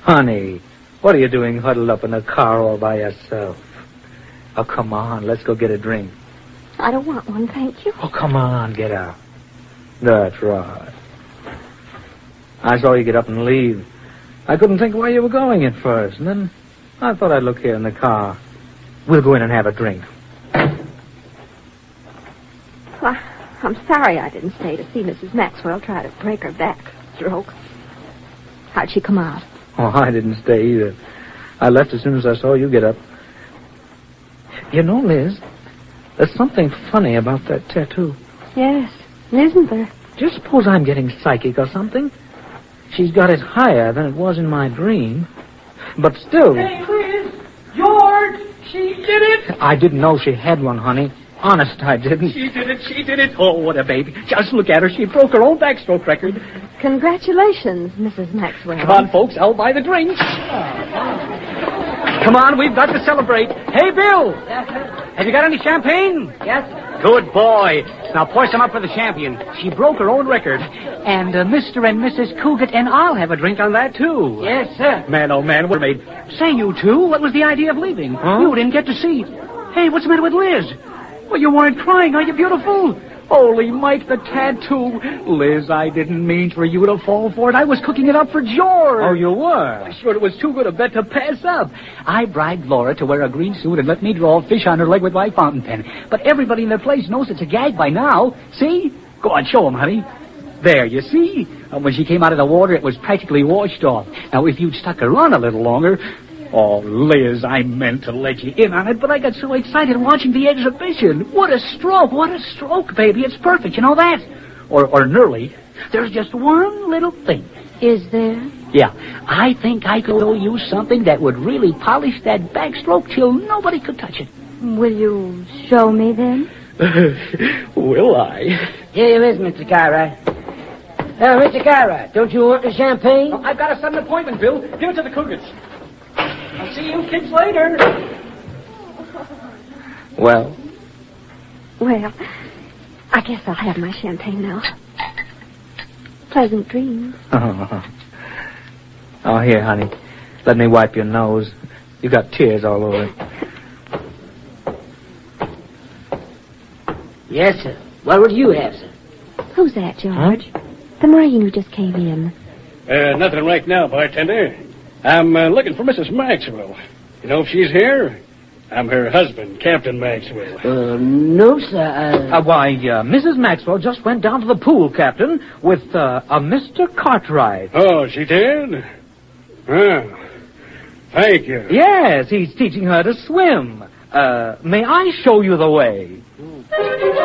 Honey, what are you doing huddled up in the car all by yourself? Oh, come on, let's go get a drink. I don't want one, thank you. Oh, come on, get out. That's right. I saw you get up and leave. I couldn't think where you were going at first, and then I thought I'd look here in the car. We'll go in and have a drink. Well, I'm sorry I didn't stay to see Mrs. Maxwell try to break her back stroke. How'd she come out? Oh, I didn't stay either. I left as soon as I saw you get up. You know, Liz, there's something funny about that tattoo. Yes, isn't there? Just suppose I'm getting psychic or something. She's got it higher than it was in my dream. But still... Hey, Liz! George! She did it! I didn't know she had one, honey. Honest, I didn't. She did it. Oh, what a baby. Just look at her. She broke her own backstroke record. Congratulations, Mrs. Maxwell. Come on, folks. I'll buy the drinks. Come on, we've got to celebrate. Hey, Bill! Yes, sir? Have you got any champagne? Yes, sir. Good boy. Now pour some up for the champion. She broke her own record. And Mr. and Mrs. Cougat and I'll have a drink on that, too. Yes, sir. Man, oh, man, we're made. Say, you two, what was the idea of leaving? Huh? You didn't get to see. Hey, what's the matter with Liz? Well, you weren't crying, are you, beautiful? Holy Mike, the tattoo. Liz, I didn't mean for you to fall for it. I was cooking it up for George. Oh, you were? Sure, it was too good a bet to pass up. I bribed Laura to wear a green suit and let me draw a fish on her leg with my fountain pen. But everybody in the place knows it's a gag by now. See? Go on, show 'em, honey. There, you see? When she came out of the water, it was practically washed off. Now, if you'd stuck her on a little longer... Oh, Liz, I meant to let you in on it, but I got so excited watching the exhibition. What a stroke, baby. It's perfect, you know that? Or nearly. There's just one little thing. Is there? Yeah, I think I could use something that would really polish that backstroke till nobody could touch it. Will you show me then? Will I? Here you is, Mr. Cartwright. Mr. Cartwright, don't you want the champagne? I've got a sudden appointment, Bill. Give it to the Cougars. I'll see you kids later. Well? Well, I guess I'll have my champagne now. Pleasant dreams. Oh, here, honey. Let me wipe your nose. You got tears all over it. Yes, sir. What would you have, sir? Who's that, George? The Marine who just came in. Nothing right now, bartender. I'm looking for Mrs. Maxwell. You know if she's here? I'm her husband, Captain Maxwell. No, sir. Why, Mrs. Maxwell just went down to the pool, Captain, with a Mr. Cartwright. Oh, she did? Oh, thank you. Yes, he's teaching her to swim. May I show you the way?